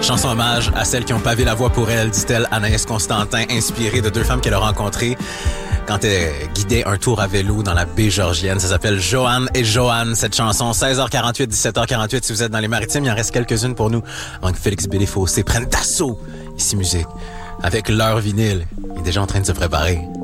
Chanson hommage à celles qui ont pavé la voie pour elle, dit-elle Anaïs Constantin, inspirée de deux femmes qu'elle a rencontrées quand elle guidait un tour à vélo dans la baie Georgienne. Ça s'appelle Joanne et Joanne, cette chanson. 16h48, 17h48, si vous êtes dans les Maritimes, il en reste quelques-unes pour nous avant que Félix Bélifossé prenne d'assaut Ici Musique avec leur vinyle. Il est déjà en train de se préparer.